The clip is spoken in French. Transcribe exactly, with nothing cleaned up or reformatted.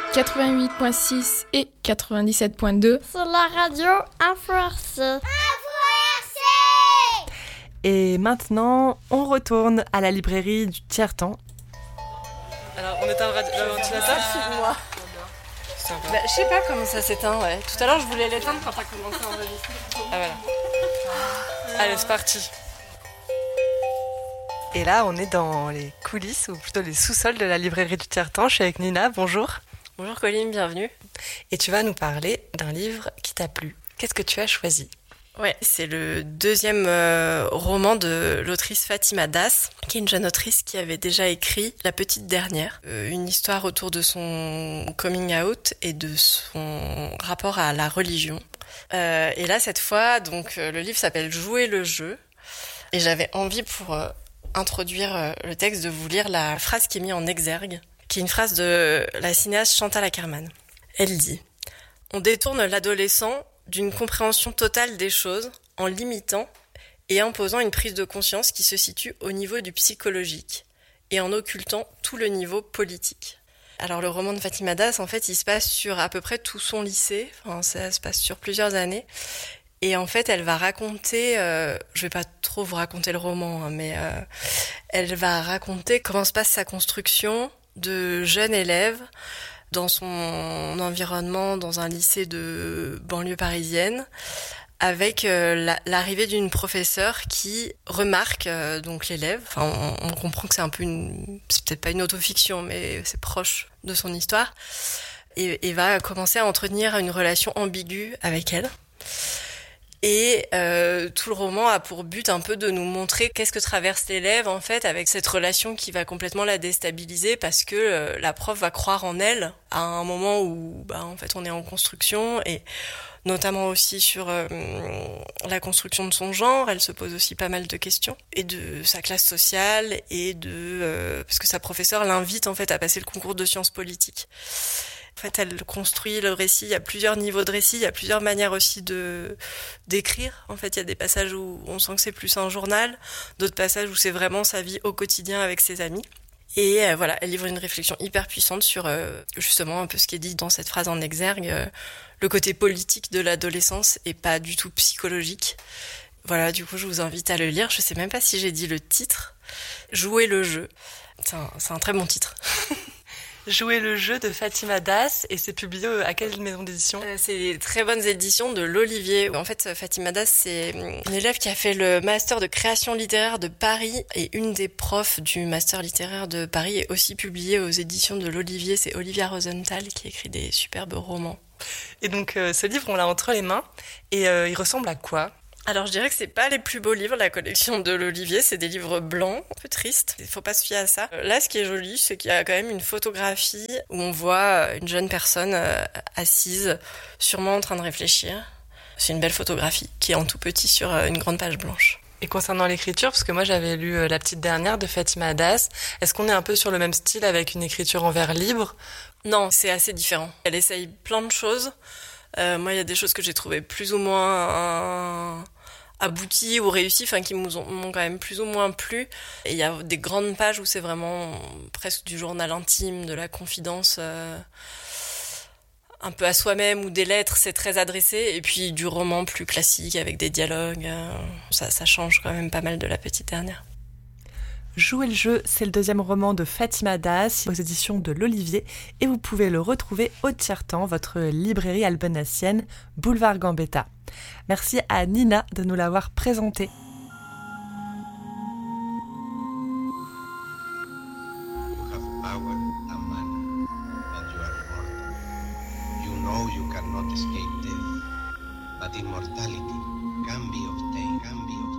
quatre-vingt-huit virgule six et quatre-vingt-dix-sept virgule deux sur la radio Info R C. Info R C. Et maintenant, on retourne à la librairie du tiers-temps. Alors, on éteint le ventilateur. Moi. Bah, je sais pas comment ça s'éteint, ouais. Tout à l'heure, je voulais l'éteindre quand t'as commencé à enregistrer. Ah voilà. Allez, c'est parti. Et là, on est dans les coulisses, ou plutôt les sous-sols de la librairie du tiers-temps. Je suis avec Nina, bonjour. Bonjour Colline, bienvenue. Et tu vas nous parler d'un livre qui t'a plu. Qu'est-ce que tu as choisi ? Ouais, c'est le deuxième euh, roman de l'autrice Fatima Das, qui est une jeune autrice qui avait déjà écrit La Petite Dernière, euh, une histoire autour de son coming out et de son rapport à la religion. Euh, et là, cette fois, donc euh, le livre s'appelle Jouer le jeu, et j'avais envie pour euh, introduire euh, le texte de vous lire la phrase qui est mise en exergue, qui est une phrase de la cinéaste Chantal Akerman. Elle dit « On détourne l'adolescent d'une compréhension totale des choses en limitant et imposant une prise de conscience qui se situe au niveau du psychologique et en occultant tout le niveau politique. » Alors le roman de Fatima Das, en fait, il se passe sur à peu près tout son lycée, enfin, ça se passe sur plusieurs années. Et en fait, elle va raconter, euh, je vais pas trop vous raconter le roman, hein, mais euh, elle va raconter comment se passe sa construction de jeune élève dans son environnement, dans un lycée de banlieue parisienne, avec euh, la, l'arrivée d'une professeure qui remarque euh, donc l'élève. Enfin, on, on comprend que c'est un peu une, c'est peut-être pas une autofiction, mais c'est proche de son histoire, et, et va commencer à entretenir une relation ambiguë avec elle. Et euh, tout le roman a pour but un peu de nous montrer qu'est-ce que traverse l'élève en fait avec cette relation qui va complètement la déstabiliser parce que euh, la prof va croire en elle à un moment où bah, en fait on est en construction et notamment aussi sur euh, la construction de son genre, elle se pose aussi pas mal de questions et de sa classe sociale et de euh, parce que sa professeure l'invite en fait à passer le concours de sciences politiques. En fait, elle construit le récit, il y a plusieurs niveaux de récit, il y a plusieurs manières aussi de d'écrire. En fait, il y a des passages où on sent que c'est plus un journal, d'autres passages où c'est vraiment sa vie au quotidien avec ses amis. Et euh, voilà, elle livre une réflexion hyper puissante sur euh, justement un peu ce qui est dit dans cette phrase en exergue, euh, le côté politique de l'adolescence et pas du tout psychologique. Voilà, du coup, je vous invite à le lire. Je sais même pas si j'ai dit le titre. Jouer le jeu. C'est un, c'est un très bon titre. Jouer le jeu de Fatima Das, et c'est publié à quelle maison d'édition ? euh, C'est les très bonnes éditions de l'Olivier. En fait, Fatima Das, c'est une élève qui a fait le master de création littéraire de Paris, et une des profs du master littéraire de Paris est aussi publiée aux éditions de l'Olivier. C'est Olivia Rosenthal qui écrit des superbes romans. Et donc, euh, ce livre, on l'a entre les mains, et euh, il ressemble à quoi ? Alors je dirais que c'est pas les plus beaux livres, la collection de l'Olivier, c'est des livres blancs, un peu tristes, il faut pas se fier à ça. Là, ce qui est joli, c'est qu'il y a quand même une photographie où on voit une jeune personne assise, sûrement en train de réfléchir. C'est une belle photographie qui est en tout petit sur une grande page blanche. Et concernant l'écriture, parce que moi j'avais lu La Petite Dernière de Fatima Das, est-ce qu'on est un peu sur le même style avec une écriture en vers libre ? Non, c'est assez différent. Elle essaye plein de choses. Euh, moi, il y a des choses que j'ai trouvées plus ou moins euh, abouties ou réussies, enfin qui m'ont, m'ont quand même plus ou moins plu. Et il y a des grandes pages où c'est vraiment presque du journal intime, de la confidence euh, un peu à soi-même ou des lettres, c'est très adressé. Et puis du roman plus classique avec des dialogues, euh, ça, ça change quand même pas mal de La Petite Dernière. Jouer le jeu, c'est le deuxième roman de Fatima Das aux éditions de l'Olivier et vous pouvez le retrouver au tiers-temps, votre librairie albenacienne, boulevard Gambetta. Merci à Nina de nous l'avoir présenté. You have power and money, and you are mortal. You know you cannot escape death, but immortality can be obtained, can be obtained.